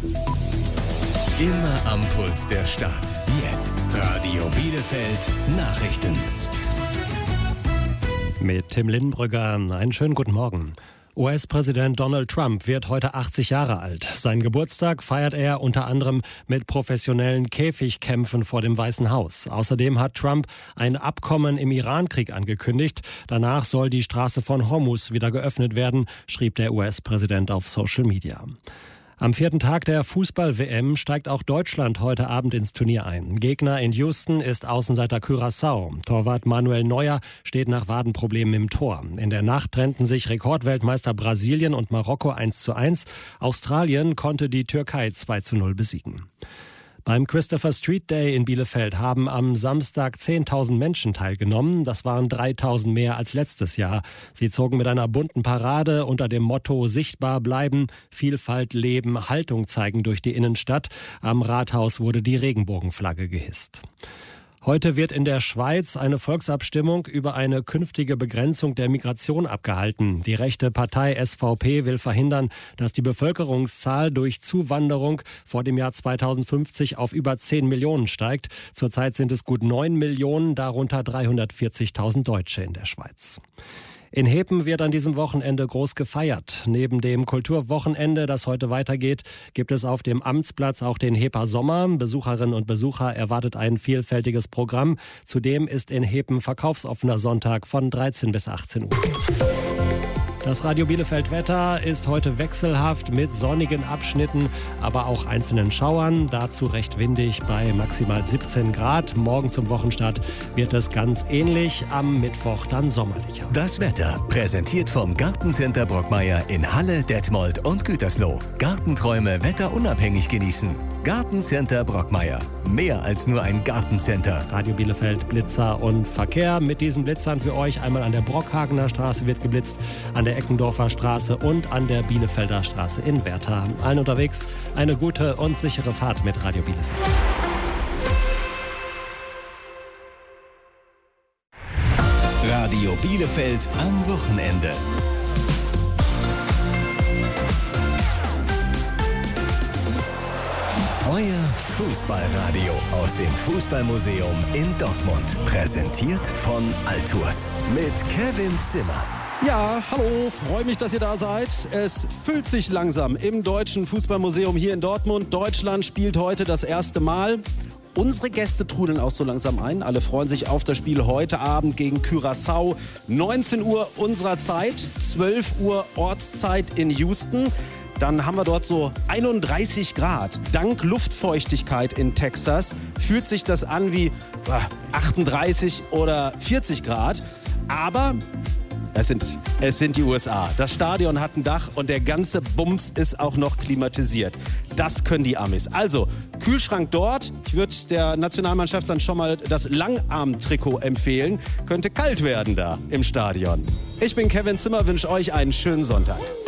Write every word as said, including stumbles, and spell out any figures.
Immer am Puls der Stadt. Jetzt Radio Bielefeld Nachrichten. Mit Tim Lindenbrügger, einen schönen guten Morgen. U S-Präsident Donald Trump wird heute achtzig Jahre alt. Seinen Geburtstag feiert er unter anderem mit professionellen Käfigkämpfen vor dem Weißen Haus. Außerdem hat Trump ein Abkommen im Irankrieg angekündigt. Danach soll die Straße von Hormuz wieder geöffnet werden, schrieb der U S-Präsident auf Social Media. Am vierten Tag der Fußball-W M steigt auch Deutschland heute Abend ins Turnier ein. Gegner in Houston ist Außenseiter Curaçao. Torwart Manuel Neuer steht nach Wadenproblemen im Tor. In der Nacht trennten sich Rekordweltmeister Brasilien und Marokko eins zu eins. Australien konnte die Türkei zwei zu null besiegen. Beim Christopher Street Day in Bielefeld haben am Samstag zehntausend Menschen teilgenommen. Das waren dreitausend mehr als letztes Jahr. Sie zogen mit einer bunten Parade unter dem Motto Sichtbar bleiben, Vielfalt leben, Haltung zeigen durch die Innenstadt. Am Rathaus wurde die Regenbogenflagge gehisst. Heute wird in der Schweiz eine Volksabstimmung über eine künftige Begrenzung der Migration abgehalten. Die rechte Partei S V P will verhindern, dass die Bevölkerungszahl durch Zuwanderung vor dem Jahr zweitausendfünfzig auf über zehn Millionen steigt. Zurzeit sind es gut neun Millionen, darunter dreihundertvierzigtausend Deutsche in der Schweiz. In Hepen wird an diesem Wochenende groß gefeiert. Neben dem Kulturwochenende, das heute weitergeht, gibt es auf dem Amtsplatz auch den Heper Sommer. Besucherinnen und Besucher erwartet ein vielfältiges Programm. Zudem ist in Hepen verkaufsoffener Sonntag von dreizehn bis achtzehn Uhr. Das Radio Bielefeld Wetter ist heute wechselhaft mit sonnigen Abschnitten, aber auch einzelnen Schauern. Dazu recht windig bei maximal siebzehn Grad. Morgen zum Wochenstart wird es ganz ähnlich, am Mittwoch dann sommerlicher. Das Wetter präsentiert vom Gartencenter Brockmeier in Halle, Detmold und Gütersloh. Gartenträume wetterunabhängig genießen. Gartencenter Brockmeier. Mehr als nur ein Gartencenter. Radio Bielefeld Blitzer und Verkehr. Mit diesen Blitzern für euch einmal an der Brockhagener Straße wird geblitzt, an der Eckendorfer Straße und an der Bielefelder Straße in Werther. Allen unterwegs eine gute und sichere Fahrt mit Radio Bielefeld. Radio Bielefeld am Wochenende. Euer Fußballradio aus dem Fußballmuseum in Dortmund. Präsentiert von Altours mit Kevin Zimmer. Ja, hallo, freue mich, dass ihr da seid. Es füllt sich langsam im Deutschen Fußballmuseum hier in Dortmund. Deutschland spielt heute das erste Mal. Unsere Gäste trudeln auch so langsam ein. Alle freuen sich auf das Spiel heute Abend gegen Curaçao. neunzehn Uhr unserer Zeit, zwölf Uhr Ortszeit in Houston. Dann haben wir dort so einunddreißig Grad. Dank Luftfeuchtigkeit in Texas fühlt sich das an wie achtunddreißig oder vierzig Grad. Aber es sind, es sind die U S A. Das Stadion hat ein Dach und der ganze Bums ist auch noch klimatisiert. Das können die Amis. Also, Kühlschrank dort. Ich würde der Nationalmannschaft dann schon mal das Langarm-Trikot empfehlen. Könnte kalt werden da im Stadion. Ich bin Kevin Zimmer, wünsche euch einen schönen Sonntag.